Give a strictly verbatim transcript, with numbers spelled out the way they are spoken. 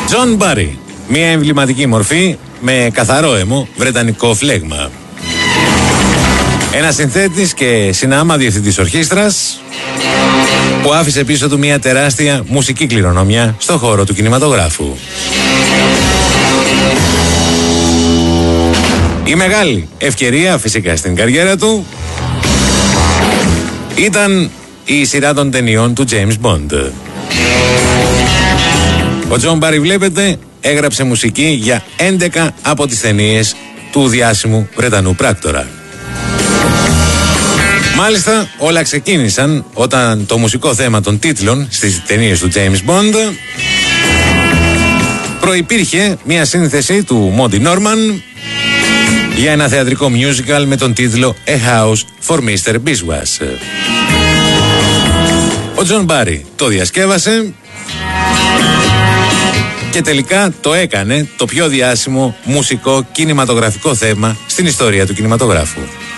Τζον Μπάρι, μια εμβληματική μορφή με καθαρό αίμο, βρετανικό φλέγμα. Ένας συνθέτης και συνάμα διευθυντής ορχήστρας που άφησε πίσω του μια τεράστια μουσική κληρονομιά στον χώρο του κινηματογράφου. Η μεγάλη ευκαιρία φυσικά στην καριέρα του ήταν η σειρά των ταινιών του James Bond. Ο Τζον Μπάρι, βλέπετε, έγραψε μουσική για έντεκα από τις ταινίες του διάσημου Βρετανού πράκτορα. Μάλιστα, όλα ξεκίνησαν όταν το μουσικό θέμα των τίτλων στις ταινίες του James Bond προϋπήρχε μια σύνθεση του Monty Norman για ένα θεατρικό musical με τον τίτλο A House for μίστερ Biswas. Ο Τζον Μπάρι το διασκεύασε και τελικά το έκανε το πιο διάσημο μουσικό κινηματογραφικό θέμα στην ιστορία του κινηματογράφου.